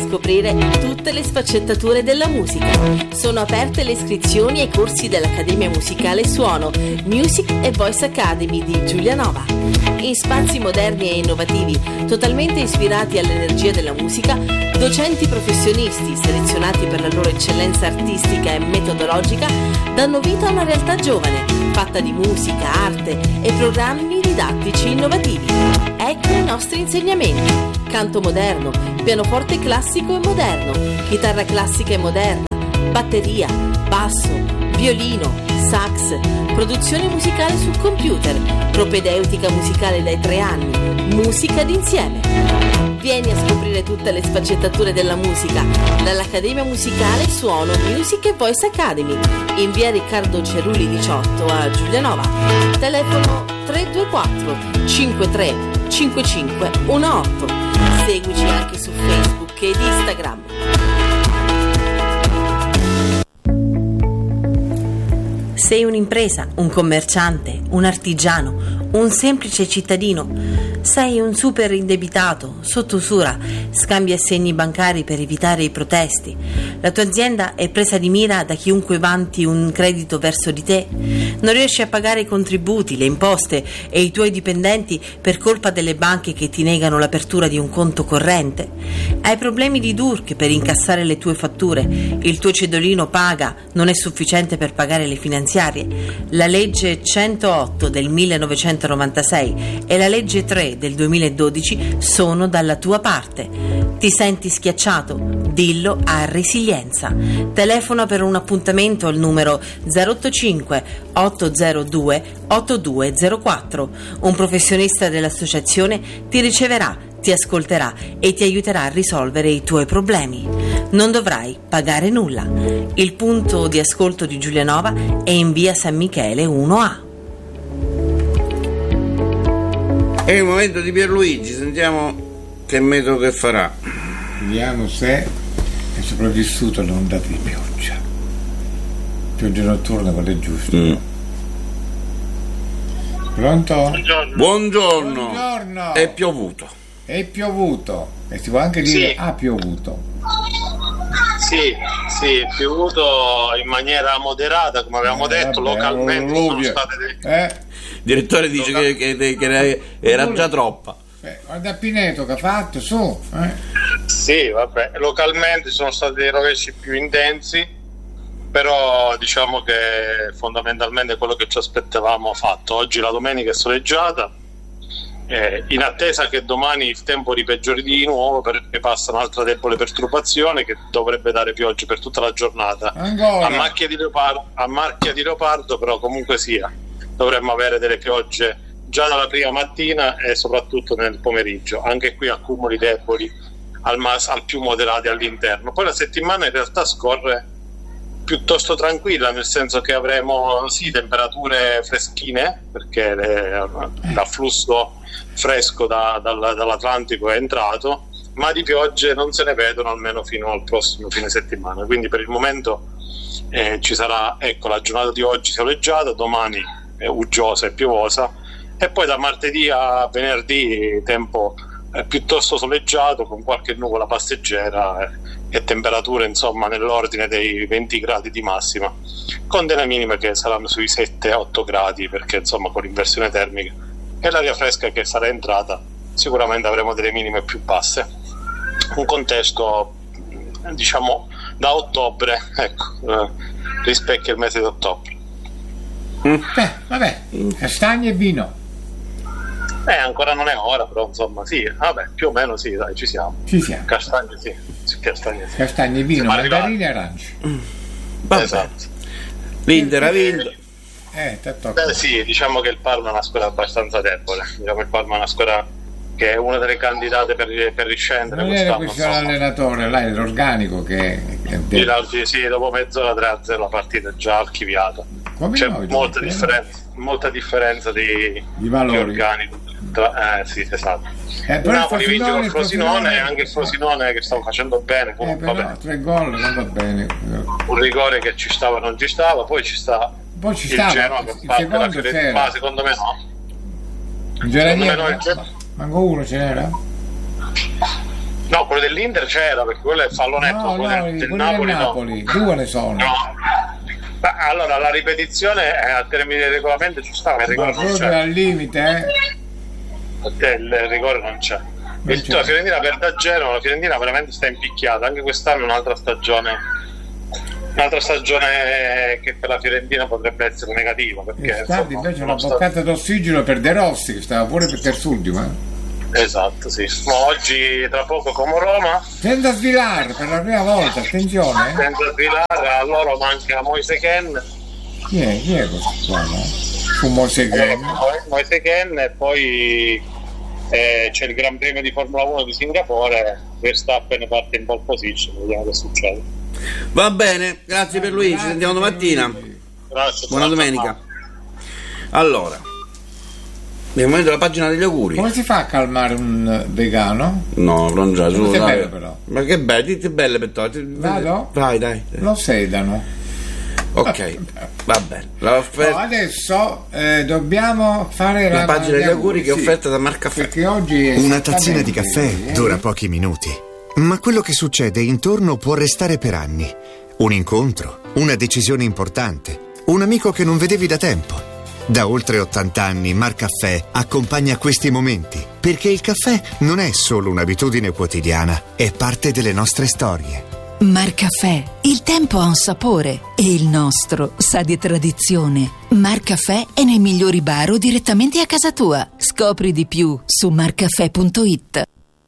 scoprire tutte le sfaccettature della musica. Sono aperte le iscrizioni ai corsi dell'Accademia Musicale Suono, Music e Voice Academy di Giulianova. In spazi moderni e innovativi, totalmente ispirati all'energia della musica, docenti professionisti selezionati per la loro eccellenza artistica e metodologica danno vita a una realtà giovane, fatta di musica, arte e programmi didattici innovativi. Ecco i nostri insegnamenti: canto moderno, pianoforte classico e moderno, chitarra classica e moderna, batteria, basso, violino, sax, produzione musicale sul computer, propedeutica musicale dai 3 anni, musica d'insieme. Vieni a scoprire tutte le sfaccettature della musica dall'Accademia Musicale Suono, Music e Voice Academy in via Riccardo Cerulli 18 a Giulianova. Telefono 324 53 55 18. Seguici anche su Facebook ed Instagram. Sei un'impresa, un commerciante, un artigiano, un semplice cittadino. Sei un super indebitato, sotto usura, scambi assegni bancari per evitare i protesti. La tua azienda è presa di mira da chiunque vanti un credito verso di te. Non riesci a pagare i contributi, le imposte e i tuoi dipendenti per colpa delle banche che ti negano l'apertura di un conto corrente. Hai problemi di DURC per incassare le tue fatture. Il tuo cedolino paga, non è sufficiente per pagare le finanziarie. La legge 108 del 1996 e la legge 3 del 2012 sono dalla tua parte. Ti senti schiacciato? Dillo a Resilienza. Telefona per un appuntamento al numero 085 802 8204. Un professionista dell'associazione ti riceverà, ti ascolterà e ti aiuterà a risolvere i tuoi problemi. Non dovrai pagare nulla. Il punto di ascolto di Giulianova è in via San Michele 1A. È il momento di Pierluigi, sentiamo che metodo che farà. Vediamo se è sopravvissuto all'ondata di pioggia. Pioggia notturna, quella è giusta. Pronto? Buongiorno. Buongiorno. È piovuto. È piovuto. E si può anche dire sì. Ha piovuto. Sì, è piovuto in maniera moderata, come avevamo detto, vabbè, localmente sono state Il direttore dice che era già troppa. Guarda Pineto che ha fatto, su. Sì, vabbè, localmente sono stati dei rovesci più intensi, però diciamo che fondamentalmente quello che ci aspettavamo ha fatto. Oggi la domenica è soleggiata, in attesa che domani il tempo ripeggiori di nuovo, perché passa un'altra debole perturbazione che dovrebbe dare pioggia per tutta la giornata. Ancora. A macchia di leopardo, però comunque sia, dovremmo avere delle piogge già dalla prima mattina e soprattutto nel pomeriggio, anche qui accumuli deboli al più moderati all'interno. Poi la settimana in realtà scorre piuttosto tranquilla, nel senso che avremo sì temperature freschine, perché l'afflusso fresco dall'Atlantico è entrato, ma di piogge non se ne vedono almeno fino al prossimo fine settimana. Quindi per il momento ci sarà, la giornata di oggi soleggiata, domani uggiosa e piovosa, e poi da martedì a venerdì tempo piuttosto soleggiato, con qualche nuvola passeggera e temperature insomma nell'ordine dei 20 gradi di massima, con delle minime che saranno sui 7-8 gradi, perché insomma con l'inversione termica e l'aria fresca che sarà entrata sicuramente avremo delle minime più basse. Un contesto diciamo da ottobre, rispecchia il mese di ottobre. Vabbè, castagne e vino. Ancora non è ora, però insomma sì, vabbè, più o meno sì, dai, ci siamo. Castagne sì. Castagne, vino, mandarini e aranci. Esatto. L'Inter ha vinto. Sì, diciamo che il Parma è una squadra abbastanza debole. Diciamo il Parma è una squadra che è una delle candidate per riscendere. Non era questo l'allenatore, là è l'organico che sì, dopo mezz'ora 3-0 la partita è già archiviata. C'è molta differenza di valori, di organico. Sì, esatto. Napoli vince con Frosinone, e anche il Frosinone che stava facendo bene. Però 3 gol non va bene. Un rigore che ci stava, non ci stava, poi ci sta il Genoa che parte la Fiorentina, ma secondo me no. Manco uno ce n'era? No, quello dell'Inter c'era, perché quello è il fallonetto, quello del Napoli no. Due ne sono. No. Ma allora la ripetizione a termini di regolamento ci sta, ma il rigore non proprio c'è. Al limite, Il rigore non c'è. La Fiorentina perde a Genova, la Fiorentina veramente sta impicchiata, anche quest'anno un'altra stagione che per la Fiorentina potrebbe essere negativa, perché invece una boccata d'ossigeno per De Rossi, che stava pure per terzultimo. Esatto, sì. Ma oggi tra poco come Roma senza svilare per la prima volta, attenzione. Senza svilare, a loro manca Moise Kean. Chi è questo qua? Su Moise Kean. Moise Kean, e poi c'è il Gran Premio di Formula 1 di Singapore. Verstappen parte in pole position, vediamo che succede. Va bene, grazie per Luigi, ci sentiamo domattina. Grazie, buona domenica. Allora, nel momento della pagina degli auguri. Come si fa a calmare un vegano? No, non già, su, è bello però. Ma che bello, dite belle per te. Vado? Vai, dai. Lo sedano. Ok, va bene. Adesso dobbiamo fare la pagina degli auguri che è offerta da Marcaffè. Perché oggi è una tazzina di caffè dura pochi minuti, ma quello che succede intorno può restare per anni. Un incontro, una decisione importante, un amico che non vedevi da tempo. Da oltre 80 anni Marcaffè accompagna questi momenti, perché il caffè non è solo un'abitudine quotidiana, è parte delle nostre storie. Marcaffè, il tempo ha un sapore e il nostro sa di tradizione. Marcaffè è nei migliori bar o direttamente a casa tua. Scopri di più su marcaffè.it.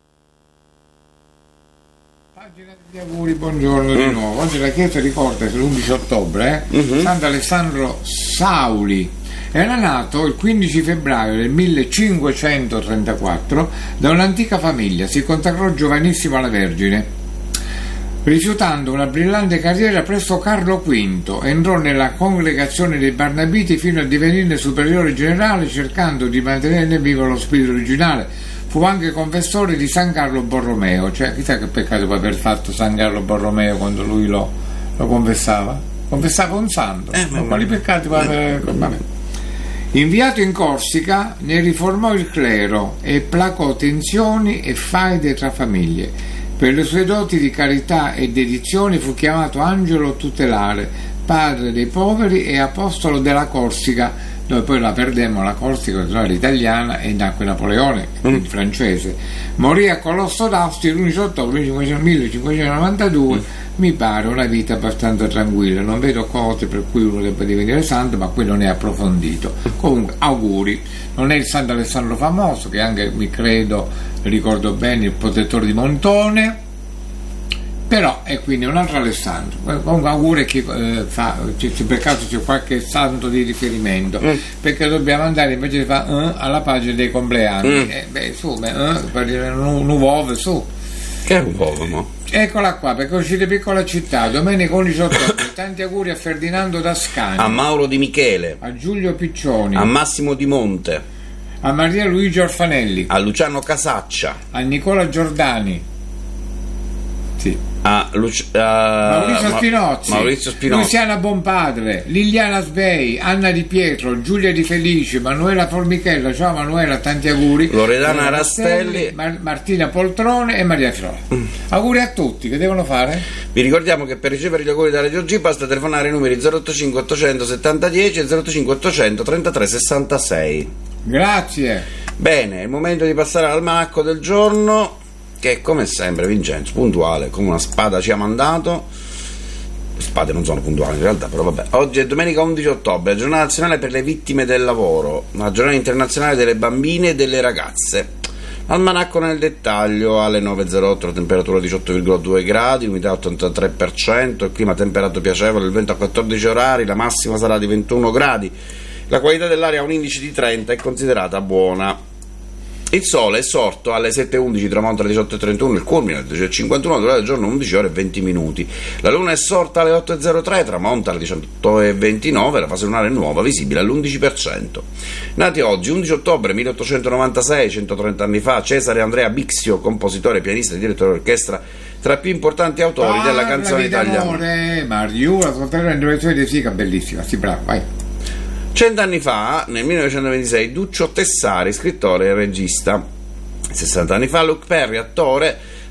Pagina degli auguri, buongiorno di nuovo. Oggi la Chiesa ricorda che l'11 ottobre Sant'Alessandro Sauli era nato il 15 febbraio del 1534 da un'antica famiglia. Si consacrò giovanissimo alla Vergine, rifiutando una brillante carriera presso Carlo V. Entrò nella congregazione dei Barnabiti fino a divenire superiore generale, cercando di mantenere vivo lo spirito originale. Fu anche confessore di San Carlo Borromeo. Cioè, chissà che peccato può aver fatto San Carlo Borromeo quando lui lo confessava. Confessava un santo. Quali peccati può aver... Vabbè. Inviato in Corsica, ne riformò il clero e placò tensioni e faide tra famiglie. Per le sue doti di carità e dedizione fu chiamato Angelo Tutelare, padre dei poveri e apostolo della Corsica, dove poi la perdemmo la Corsica, era italiana, e nacque Napoleone, quindi francese. Morì a Colosso d'Asti l'11 ottobre 1592. Mi pare una vita abbastanza tranquilla, non vedo cose per cui uno debba divenire santo, ma qui non è approfondito. Comunque auguri. Non è il Sant'Alessandro famoso, che anche mi credo, ricordo bene, il protettore di Montone, però è quindi un altro Alessandro. Comunque auguri a chi se per caso c'è qualche santo di riferimento, perché dobbiamo andare invece di fare alla pagina dei compleanni. Per dire un uovo, su. Che è un uovo, no? Eccola qua, perché uscite Piccola Città, domenica 11 ottobre. Tanti auguri a Ferdinando D'Ascani, a Mauro Di Michele, a Giulio Piccioni, a Massimo Di Monte, a Maria Luigi Orfanelli, a Luciano Casaccia, a Nicola Giordani, a Maurizio Spinozzi, Luciana Bonpadre, Liliana Svei, Anna Di Pietro, Giulia Di Felice, Manuela Formichella, ciao Manuela, tanti auguri, Loredana Rastelli, Martina Poltrone e Maria Fiola. Auguri a tutti. Che devono fare? Vi ricordiamo che per ricevere gli auguri da Radio G basta telefonare ai numeri 085 870 10 e 085 800 33 66. Grazie. Bene, è il momento di passare all'almanacco del giorno, che come sempre Vincenzo, puntuale come una spada, ci ha mandato. Le spade non sono puntuali in realtà, però vabbè. Oggi è domenica 11 ottobre, giornata nazionale per le vittime del lavoro, la giornata internazionale delle bambine e delle ragazze. Almanacco nel dettaglio: alle 9.08 la temperatura 18,2 gradi, l'umidità 83%, il clima temperato piacevole, il vento a 14 orari, la massima sarà di 21 gradi, la qualità dell'aria ha un indice di 30, è considerata buona. Il sole è sorto alle 7.11, tramonta alle 18.31, il culmine alle 10.51, la durata del giorno 11 ore e 20 minuti. La luna è sorta alle 8.03, tramonta alle 18.29, la fase lunare nuova visibile all'11%. Nati oggi, 11 ottobre 1896, 130 anni fa, Cesare Andrea Bixio, compositore, pianista e direttore d'orchestra, tra i più importanti autori della canzone italiana. Mario, ascoltare una versione di Sica, bellissima, sì, bravo, vai. 100 anni fa, nel 1926, Duccio Tessari, scrittore e regista. 60 anni fa, Luke Perry, attore,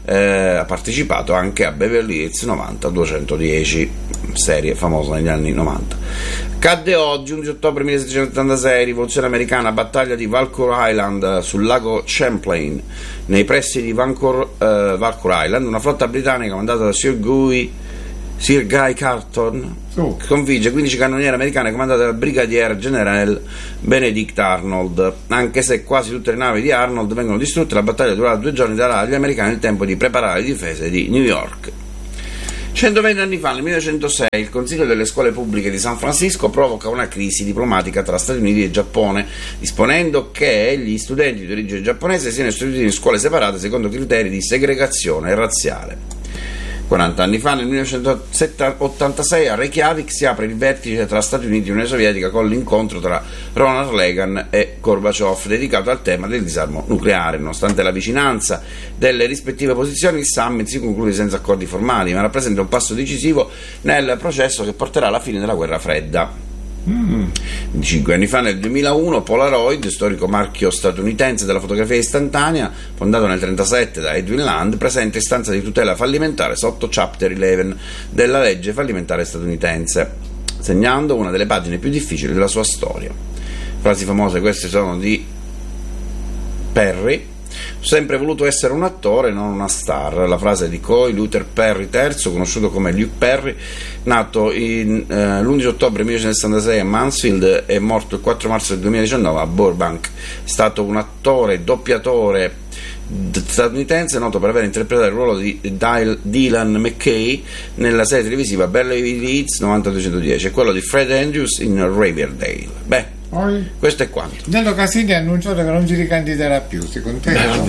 ha partecipato anche a Beverly Hills 90-210, serie famosa negli anni 90. Cadde oggi, 11 ottobre 1776, rivoluzione americana, battaglia di Valcour Island sul lago Champlain, nei pressi di Valcour Island. Una flotta britannica mandata da Sir Guy Carleton sconfigge 15 cannoniere americane comandate dal brigadier generale Benedict Arnold. Anche se quasi tutte le navi di Arnold vengono distrutte, la battaglia durata 2 giorni, darà agli americani il tempo di preparare le difese di New York. 120 anni fa, nel 1906, il Consiglio delle Scuole Pubbliche di San Francisco provoca una crisi diplomatica tra Stati Uniti e Giappone, disponendo che gli studenti di origine giapponese siano istruiti in scuole separate secondo criteri di segregazione razziale. 40 anni fa, nel 1986, a Reykjavik si apre il vertice tra Stati Uniti e Unione Sovietica con l'incontro tra Ronald Reagan e Gorbaciov dedicato al tema del disarmo nucleare. Nonostante la vicinanza delle rispettive posizioni, il summit si conclude senza accordi formali, ma rappresenta un passo decisivo nel processo che porterà alla fine della guerra fredda. 5 anni fa, nel 2001, Polaroid, storico marchio statunitense della fotografia istantanea, fondato nel 1937 da Edwin Land, presenta istanza di tutela fallimentare sotto Chapter 11 della legge fallimentare statunitense, segnando una delle pagine più difficili della sua storia. Frasi famose queste sono di Perry: ho sempre voluto essere un attore, non una star. La frase di Coy Luther Perry III, conosciuto come Luke Perry, nato l'11 ottobre 1966 a Mansfield e morto il 4 marzo del 2019 a Burbank. È stato un attore e doppiatore statunitense noto per aver interpretato il ruolo di Dylan McKay nella serie televisiva Beverly Hills 90210 e quello di Fred Andrews in Riverdale. Beh, questo è quanto. Nello Casini ha annunciato che non si ricandiderà più, si contento?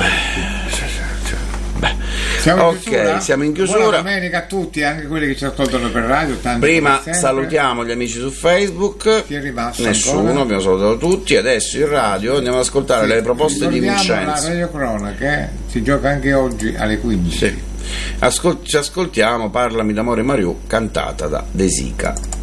Siamo in chiusura. Buona domenica a tutti, anche quelli che ci ascoltano per radio. Prima salutiamo gli amici su Facebook. Chi è rimasto? Nessuno, ancora? Abbiamo salutato tutti. Adesso in radio andiamo ad ascoltare le proposte di Vincenzo. La Radio Cronaca si gioca anche oggi alle 15. Sì. Ci ascoltiamo Parlami d'amore Mariù, cantata da De Sica.